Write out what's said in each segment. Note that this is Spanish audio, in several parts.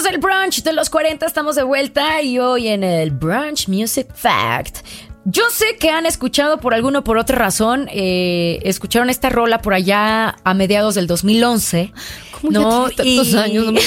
del brunch de los 40, estamos de vuelta y hoy en el Brunch Music Fact. Yo sé que han escuchado por alguna o por otra razón, escucharon esta rola por allá a mediados del 2011. ¿Cómo no? Ya tiene tantos años? No me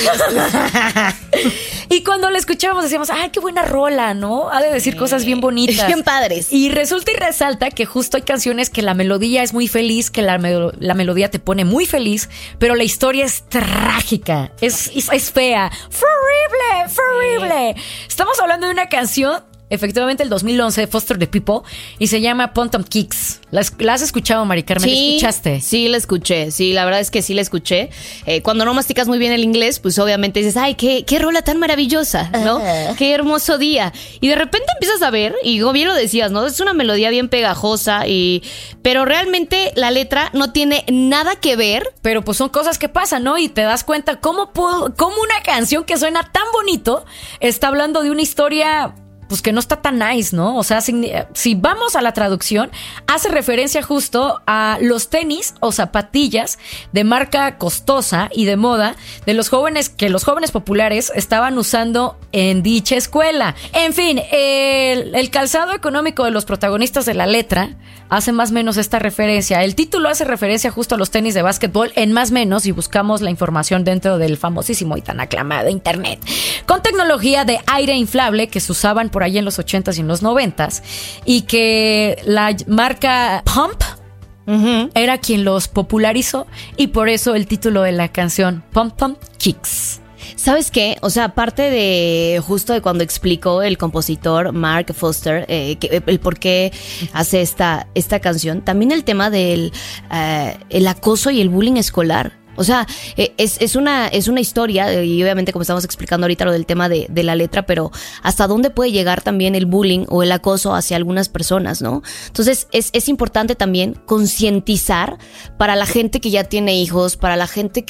Y cuando la escuchábamos decíamos, ¡ay, qué buena rola!, ¿no? Ha de decir cosas bien bonitas. Bien padres. Y resulta y resalta que justo hay canciones que la melodía es muy feliz, que la melodía te pone muy feliz, pero la historia es trágica, es fea. ¡Fue horrible! ¡Fue horrible! Estamos hablando de una canción efectivamente el 2011 de Foster the People y se llama Pump Up Kicks. ¿La has escuchado, Mari Carmen? Sí, ¿La escuchaste? Sí, la escuché. Sí, la verdad es que sí la escuché. Cuando no masticas muy bien el inglés, pues obviamente dices, ay, qué rola tan maravillosa, ¿no? Qué hermoso día. Y de repente empiezas a ver, y como bien lo decías, ¿no? Es una melodía bien pegajosa, pero realmente la letra no tiene nada que ver. Pero pues son cosas que pasan, ¿no? Y te das cuenta cómo una canción que suena tan bonito está hablando de una historia pues que no está tan nice, ¿no? O sea, si vamos a la traducción, hace referencia justo a los tenis o zapatillas de marca costosa y de moda de los jóvenes populares estaban usando en dicha escuela. En fin, el calzado económico de los protagonistas de la letra hace más o menos esta referencia. El título hace referencia justo a los tenis de básquetbol en más o menos, y buscamos la información dentro del famosísimo y tan aclamado internet, con tecnología de aire inflable que se usaban por ahí en los 80s y en los 90s, y que la marca Pump era quien los popularizó, y por eso el título de la canción Pump Pump Kicks. ¿Sabes qué? O sea, aparte de justo de cuando explicó el compositor Mark Foster el por qué hace esta canción, también el tema del el acoso y el bullying escolar. O sea, es una historia, y obviamente como estamos explicando ahorita lo del tema de la letra, pero hasta dónde puede llegar también el bullying o el acoso hacia algunas personas, ¿no? Entonces es importante también concientizar para la gente que ya tiene hijos, para la gente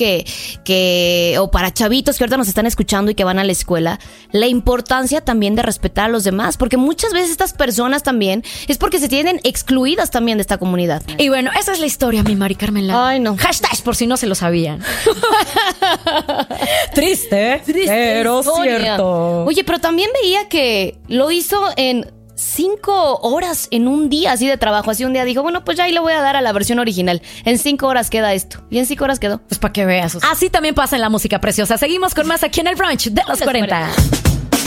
o para chavitos que ahorita nos están escuchando y que van a la escuela, la importancia también de respetar a los demás, porque muchas veces estas personas también es porque se tienen excluidas también de esta comunidad. Y bueno, esa es la historia, mi Mari Carmen. Ay, no. Hashtag por si no se lo sabían. Triste, pero historia. cierto. Oye, pero también veía que lo hizo en 5 horas en un día así de trabajo. Así un día dijo, bueno, pues ya ahí le voy a dar a la versión original. En 5 horas queda esto. Y en 5 horas quedó. Pues para que veas. Así también pasa en la música preciosa. Seguimos con más aquí en el Brunch de los 40.